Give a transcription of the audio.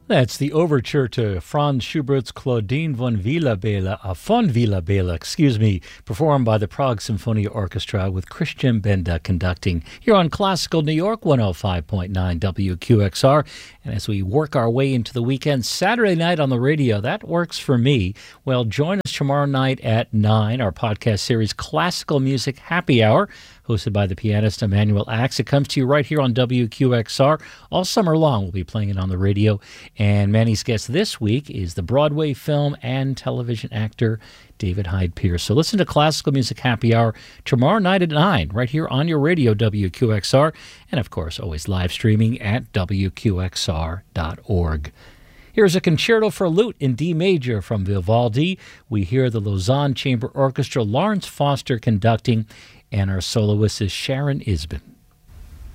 That's the overture to Franz Schubert's Claudine von Willabella, performed by the Prague Symphony Orchestra with Christian Benda conducting here on Classical New York 105.9 WQXR. And as we work our way into the weekend, Saturday night on the radio, that works for me. Well, join us tomorrow night at 9, our podcast series Classical Music Happy Hour, hosted by the pianist Emmanuel Axe. It comes to you right here on WQXR. All summer long, we'll be playing it on the radio. And Manny's guest this week is the Broadway film and television actor David Hyde Pierce. So listen to Classical Music Happy Hour tomorrow night at 9, right here on your radio, WQXR. And, of course, always live streaming at WQXR.org. Here's a concerto for lute in D major from Vivaldi. We hear the Lausanne Chamber Orchestra, Lawrence Foster conducting, and our soloist is Sharon Isbin.